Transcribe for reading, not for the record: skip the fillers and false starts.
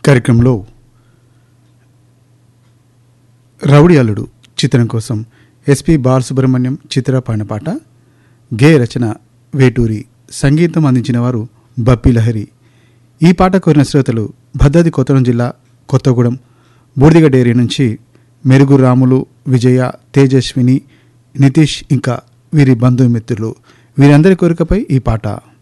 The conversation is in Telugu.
కార్యక్రమంలో రౌడీ అల్లుడు చిత్రం కోసం ఎస్పి బాలసుబ్రహ్మణ్యం చిత్ర పాడిన పాట. గేయ రచన వేటూరి, సంగీతం అందించిన వారు బప్పి లహరి. ఈ పాట కోరిన శ్రోతలు భద్రాద్రి కొత్తగూడెం జిల్లా కొత్తగూడెం బూడిదిగడ్డ ఏరియా నుంచి మెరుగు రాములు, విజయ, తేజస్విని, నితీష్ ఇంకా వీరి బంధుమిత్రులు. వీరందరి కోరికపై ఈ పాట.